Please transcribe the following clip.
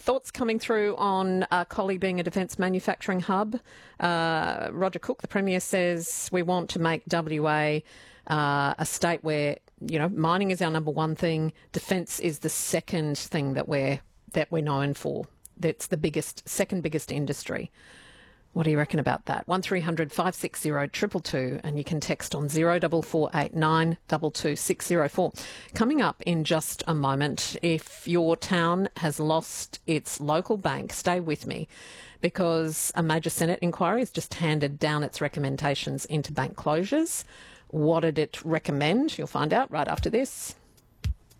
Thoughts coming through on Collie being a defence manufacturing hub. Roger Cook, the Premier, says we want to make WA a state where, mining is our number one thing. Defence is the second thing that we're known for. That's the second biggest industry. What do you reckon about that? 1300 560 222, and you can text on 0448 22604. Coming up in just a moment, if your town has lost its local bank, stay with me, because a major Senate inquiry has just handed down its recommendations into bank closures. What did it recommend? You'll find out right after this.